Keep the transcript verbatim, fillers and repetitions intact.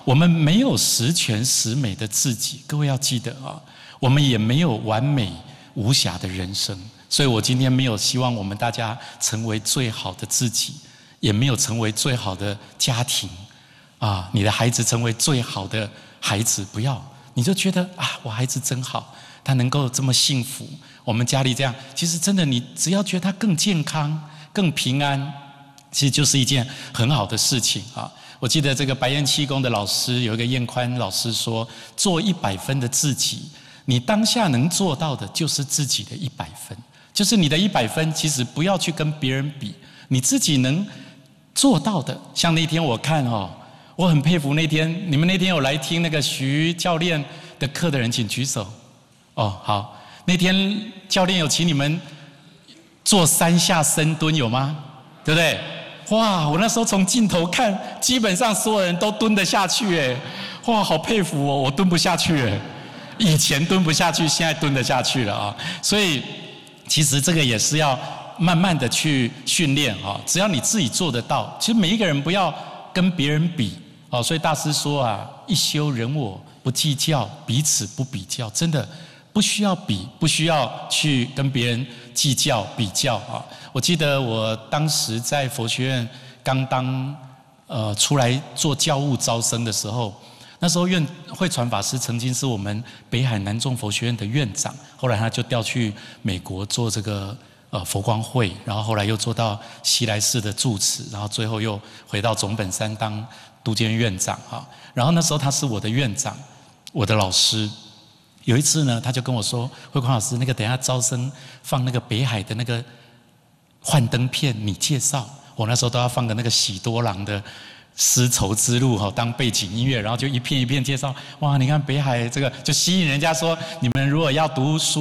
我们没有十全十美的自己，各位要记得啊，我们也没有完美无瑕的人生。所以我今天没有希望我们大家成为最好的自己，也没有成为最好的家庭啊，你的孩子成为最好的孩子，不要，你就觉得啊，我孩子真好，他能够这么幸福，我们家里这样，其实真的，你只要觉得他更健康、更平安，其实就是一件很好的事情啊。我记得这个白燕气功的老师有一个燕宽老师说，做一百分的自己，你当下能做到的就是自己的一百分。就是你的一百分，其实不要去跟别人比，你自己能做到的。像那天我看哦，我很佩服那天你们那天有来听那个徐教练的课的人，请举手。哦，好，那天教练有请你们做三下深蹲，有吗？对不对？哇，我那时候从镜头看，基本上所有人都蹲得下去，哎，哇，好佩服哦，我蹲不下去，哎，以前蹲不下去，现在蹲得下去了啊，所以。其实这个也是要慢慢的去训练啊，只要你自己做得到，其实每一个人不要跟别人比哦。所以大师说啊，一修人我不计较，彼此不比较，真的不需要比，不需要去跟别人计较比较啊。我记得我当时在佛学院刚当呃出来做教务招生的时候。那时候院慧传法师曾经是我们北海南众佛学院的院长，后来他就调去美国做这个呃佛光会，然后后来又做到西来寺的住持，然后最后又回到总本山当都监院长啊。然后那时候他是我的院长，我的老师。有一次呢，他就跟我说：“慧光老师，那个等一下招生放那个北海的那个幻灯片，你介绍。”我那时候都要放个那个喜多郎的。丝绸之路哈，当背景音乐，然后就一片一片介绍。哇，你看北海这个就吸引人家说，你们如果要读书。